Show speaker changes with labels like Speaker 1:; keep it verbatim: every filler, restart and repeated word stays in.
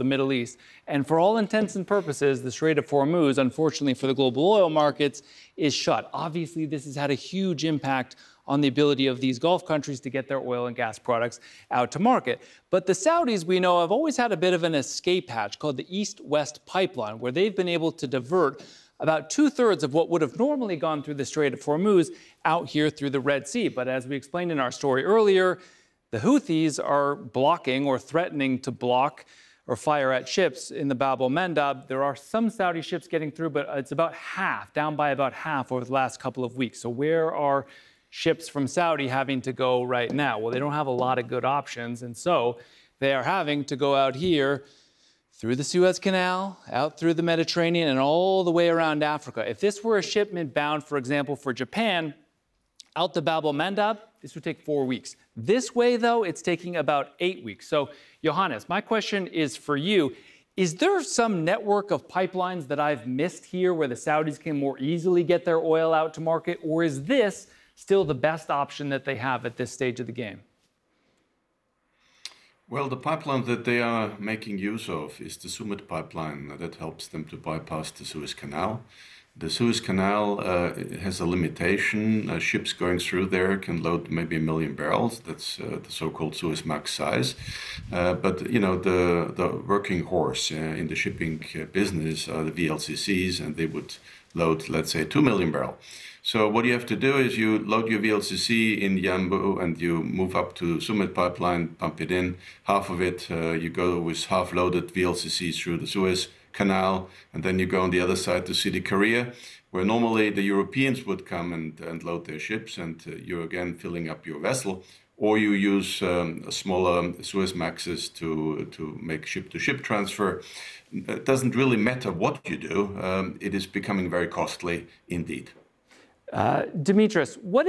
Speaker 1: the Middle East. And for all intents and purposes, the Strait of Hormuz, unfortunately for the global oil markets, is shut. Obviously, this has had a huge impact on the ability of these Gulf countries to get their oil and gas products out to market. But the Saudis, we know, have always had a bit of an escape hatch called the East-West Pipeline, where they've been able to divert about two-thirds of what would have normally gone through the Strait of Hormuz out here through the Red Sea. But as we explained in our story earlier, the Houthis are blocking or threatening to block or fire at ships in the Bab el-Mandab. There are some Saudi ships getting through, but it's about half, down by about half over the last couple of weeks. So where are ships from Saudi having to go right now? Well, they don't have a lot of good options, and so they are having to go out here through the Suez Canal, out through the Mediterranean, and all the way around Africa. If this were a shipment bound, for example, for Japan, out the Bab el-Mandab, this would take four weeks. This way, though, it's taking about eight weeks. So, Johannes, my question is for you. Is there some network of pipelines that I've missed here where the Saudis can more easily get their oil out to market, or is this still the best option that they have at this stage of the game?
Speaker 2: Well, the pipeline that they are making use of is the Sumet pipeline that helps them to bypass the Suez Canal. The Suez Canal uh, has a limitation. Uh, ships going through there can load maybe a million barrels. That's uh, the so-called Suezmax size. Uh, but, you know, the, the working horse uh, in the shipping uh, business are the V L C Cs, and they would load, let's say, two million barrels. So what you have to do is you load your V L C C in Yanbu and you move up to Sumet pipeline, pump it in. Half of it, uh, you go with half-loaded V L C Cs through the Suez Canal, and then you go on the other side to Sidi Korea, where normally the Europeans would come and, and load their ships, and uh, you're again filling up your vessel. Or you use um, smaller Suezmaxes to, to make ship-to-ship transfer. It doesn't really matter what you do. Um, it is becoming very costly indeed.
Speaker 1: Uh, Dimitris, what